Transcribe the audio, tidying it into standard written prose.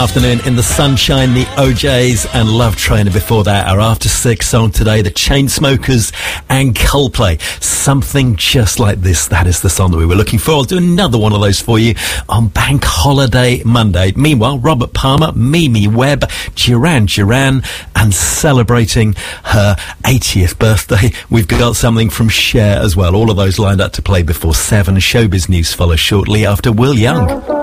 afternoon in the sunshine, the OJs and Love Trainer. Before that, our After Six song today, the Chainsmokers and Coldplay. Something Just Like This. That is the song that we were looking for. I'll do another one of those for you on Bank Holiday Monday. Meanwhile, Robert Palmer, Mimi Webb, Duran Duran, and celebrating her 80th birthday, we've got something from Cher as well. All of those lined up to play before 7. Showbiz news follows shortly after Will Young.